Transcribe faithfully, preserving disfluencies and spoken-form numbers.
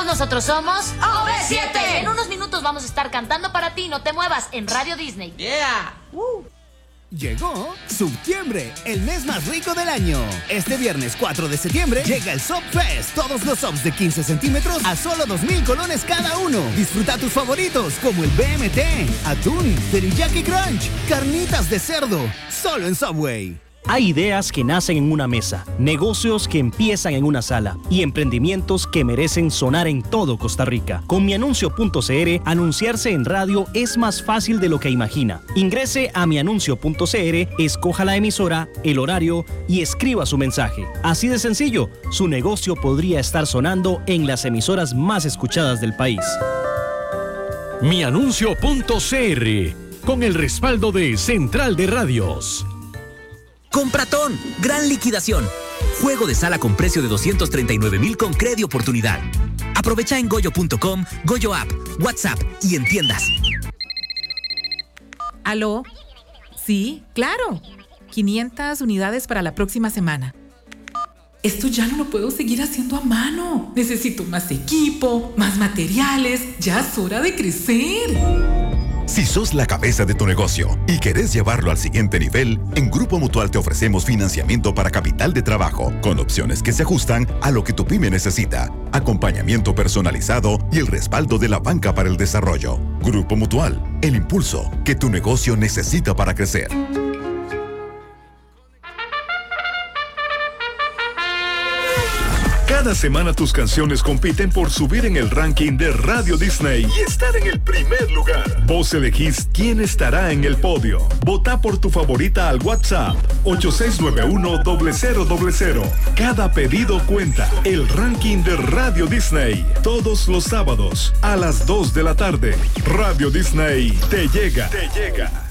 Todos nosotros somos O V siete. En unos minutos vamos a estar cantando para ti. No te muevas en Radio Disney. Yeah. Uh. Llegó Septiembre, el mes más rico del año. Este viernes cuatro de septiembre llega el Sub Fest. Todos los subs de quince centímetros a solo dos mil colones cada uno. Disfruta tus favoritos como el B M T, atún, teriyaki crunch, carnitas de cerdo. Solo en Subway. Hay ideas que nacen en una mesa, negocios que empiezan en una sala y emprendimientos que merecen sonar en todo Costa Rica. Con mianuncio punto c r, anunciarse en radio es más fácil de lo que imagina. Ingrese a mianuncio punto c r, escoja la emisora, el horario y escriba su mensaje. Así de sencillo, su negocio podría estar sonando en las emisoras más escuchadas del país. mianuncio punto c r, con el respaldo de Central de Radios. Compratón, gran liquidación. Juego de sala con precio de doscientos treinta y nueve mil con crédito oportunidad. Aprovecha en goyo punto com, Goyo App, WhatsApp y en tiendas. ¿Aló? Sí, claro. quinientas unidades para la próxima semana. Esto ya no lo puedo seguir haciendo a mano. Necesito más equipo, más materiales. Ya es hora de crecer. Si sos la cabeza de tu negocio y querés llevarlo al siguiente nivel, en Grupo Mutual te ofrecemos financiamiento para capital de trabajo, con opciones que se ajustan a lo que tu pyme necesita, acompañamiento personalizado y el respaldo de la banca para el desarrollo. Grupo Mutual, el impulso que tu negocio necesita para crecer. Cada semana tus canciones compiten por subir en el ranking de Radio Disney y estar en el primer lugar. Vos elegís quién estará en el podio. Vota por tu favorita al WhatsApp ocho seis nueve uno cero cero cero cero. Cada pedido cuenta. El ranking de Radio Disney. Todos los sábados a las dos de la tarde. Radio Disney te llega. Te llega.